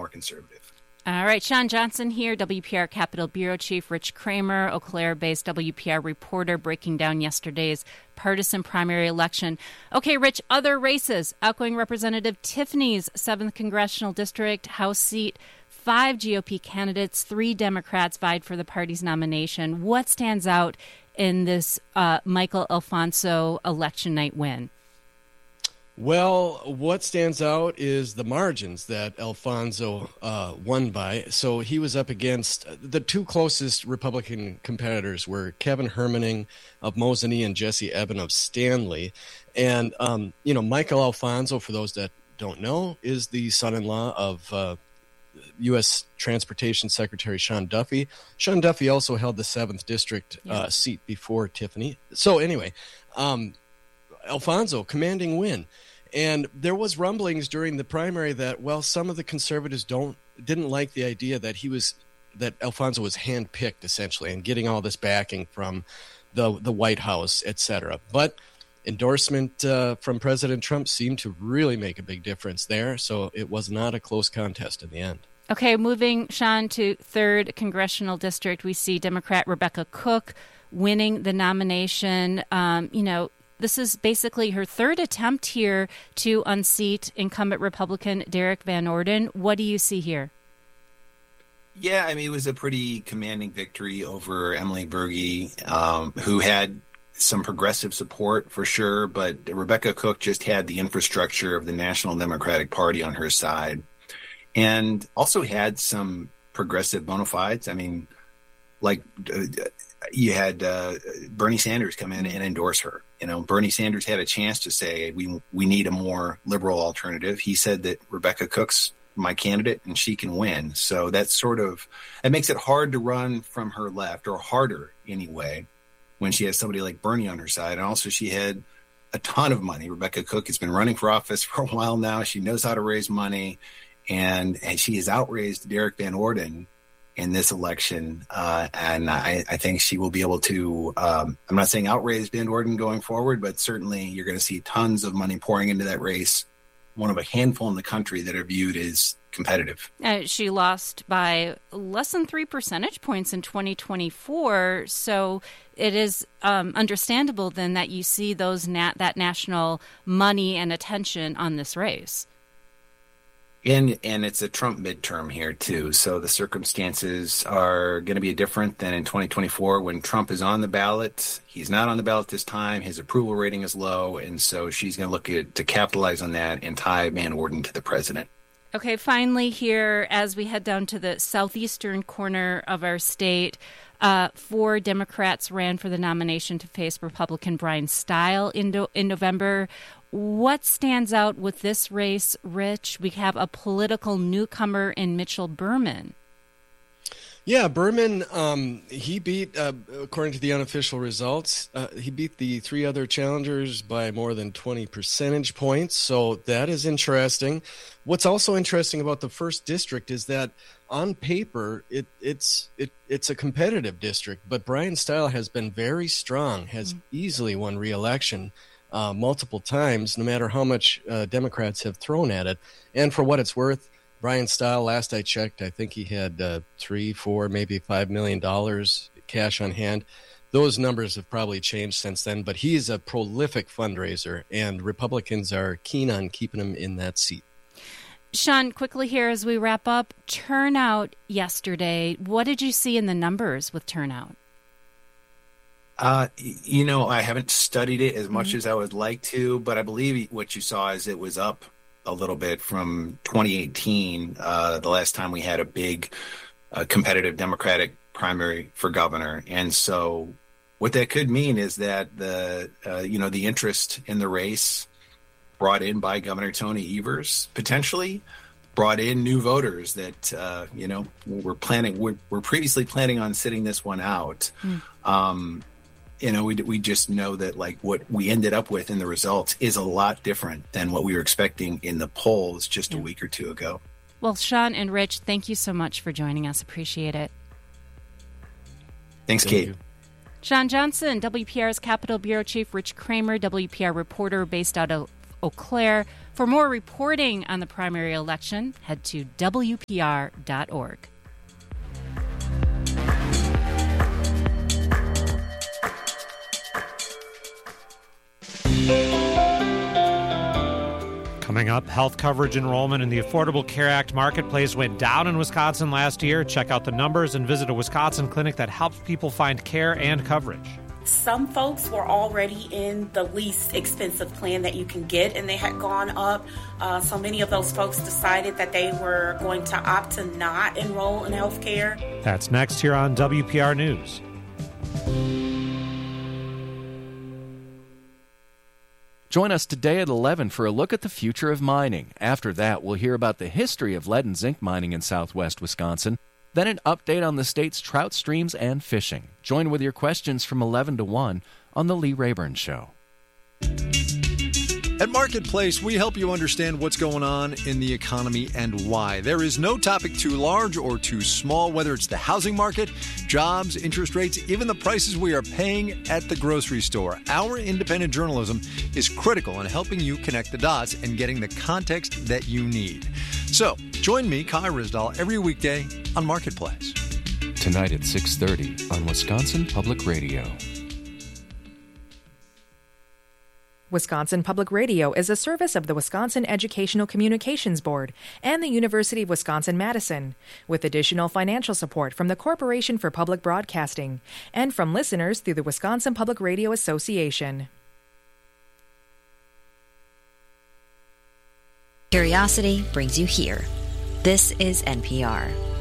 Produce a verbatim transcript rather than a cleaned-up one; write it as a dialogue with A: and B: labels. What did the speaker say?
A: more conservative.
B: All right, Sean Johnson here, W P R Capitol Bureau Chief Rich Kramer, Eau Claire-based W P R reporter, breaking down yesterday's partisan primary election. Okay, Rich, other races. Outgoing Representative Tiffany's seventh Congressional District House seat. Five G O P candidates, three Democrats vied for the party's nomination. What stands out in this uh, Michael Alfonso election night win?
C: Well, what stands out is the margins that Alfonso uh, won by. So he was up against the two closest Republican competitors were Kevin Hermaning of Mosinee and Jesse Eben of Stanley. And, um, you know, Michael Alfonso, for those that don't know, is the son-in-law of uh, U S Transportation Secretary Sean Duffy. Sean Duffy also held the seventh District uh, yeah. seat before Tiffany. So anyway, um, Alfonso, commanding win. And there was rumblings during the primary that, well, some of the conservatives don't didn't like the idea that he was that Alfonso was handpicked essentially and getting all this backing from the the White House, et cetera. But endorsement uh, from President Trump seemed to really make a big difference there. So it was not a close contest in the end.
B: Okay, moving, Sean, to third Congressional District, we see Democrat Rebecca Cook winning the nomination. Um, you know, this is basically her third attempt here to unseat incumbent Republican Derek Van Orden. What do you see here?
A: Yeah, I mean, it was a pretty commanding victory over Emily Berge, um, who had some progressive support for sure, but Rebecca Cook just had the infrastructure of the National Democratic Party on her side and also had some progressive bona fides. I mean, like uh, you had uh, Bernie Sanders come in and endorse her. You know, Bernie Sanders had a chance to say, we we need a more liberal alternative. He said that Rebecca Cook's my candidate and she can win. So that's sort of, it makes it hard to run from her left, or harder anyway, when she has somebody like Bernie on her side. And also she had a ton of money. Rebecca Cook has been running for office for a while now. She knows how to raise money, and, and she has outraised Derek Van Orden in this election. Uh, and I, I think she will be able to, um, I'm not saying outraise Van Orden going forward, but certainly you're going to see tons of money pouring into that race. One of a handful in the country that are viewed as competitive.
B: Uh, she lost by less than three percentage points in twenty twenty-four. So it is um, understandable then that you see those nat- that national money and attention on this race.
A: And and it's a Trump midterm here, too. So the circumstances are going to be different than in twenty twenty-four when Trump is on the ballot. He's not on the ballot this time. His approval rating is low. And so she's going to look at to capitalize on that and tie Van Orden to the president.
B: Okay, finally here, as we head down to the southeastern corner of our state, uh, four Democrats ran for the nomination to face Republican Brian Stile in, do- in November. What stands out with this race, Rich? We have a political newcomer in Mitchell Berman.
C: Yeah, Berman, um, he beat, uh, according to the unofficial results, uh, he beat the three other challengers by more than twenty percentage points. So that is interesting. What's also interesting about the first district is that on paper, it, it's it, it's a competitive district, but Brian Stile has been very strong, has mm-hmm. easily won re-election uh, multiple times, no matter how much uh, Democrats have thrown at it. And for what it's worth, Brian Stile, last I checked, I think he had uh, three, four, maybe five million dollars cash on hand. Those numbers have probably changed since then, but he is a prolific fundraiser, and Republicans are keen on keeping him in that seat.
B: Sean, quickly here as we wrap up, turnout yesterday. What did you see in the numbers with turnout?
A: Uh, you know, I haven't studied it as much
B: mm-hmm.
A: as I would like to, but I believe what you saw is it was up a little bit from twenty eighteen, uh, the last time we had a big uh, competitive Democratic primary for governor. And so what that could mean is that the, uh, you know, the interest in the race brought in by Governor Tony Evers potentially brought in new voters that, uh, you know, we're planning, we're, we're previously planning on sitting this one out. Mm. Um, You know, we we just know that, like, what we ended up with in the results is a lot different than what we were expecting in the polls just yeah. a week or two ago.
B: Well, Sean and Rich, thank you so much for joining us. Appreciate it.
A: Thanks,
C: Thank
A: Kate.
C: you.
B: Sean Johnson, W P R's Capitol Bureau Chief Rich Kramer, W P R reporter based out of Eau Claire. For more reporting on the primary election, head to W P R dot org.
D: Coming up, health coverage enrollment in the Affordable Care Act marketplace went down in Wisconsin last year. Check out the numbers and visit a Wisconsin clinic that helps people find care and coverage.
E: Some folks were already in the least expensive plan that you can get, and they had gone up. Uh, so many of those folks decided that they were going to opt to not enroll in health care.
D: That's next here on W P R News.
F: Join us today at eleven for a look at the future of mining. After that, we'll hear about the history of lead and zinc mining in southwest Wisconsin, then an update on the state's trout streams and fishing. Join with your questions from eleven to one on The Lee Rayburn Show.
G: At Marketplace, we help you understand what's going on in the economy and why. There is no topic too large or too small, whether it's the housing market, jobs, interest rates, even the prices we are paying at the grocery store. Our independent journalism is critical in helping you connect the dots and getting the context that you need. So, join me, Kai Risdall, every weekday on Marketplace.
F: Tonight at six thirty on Wisconsin Public Radio.
H: Wisconsin Public Radio is a service of the Wisconsin Educational Communications Board and the University of Wisconsin-Madison, with additional financial support from the Corporation for Public Broadcasting and from listeners through the Wisconsin Public Radio Association.
I: Curiosity brings you here. This is N P R.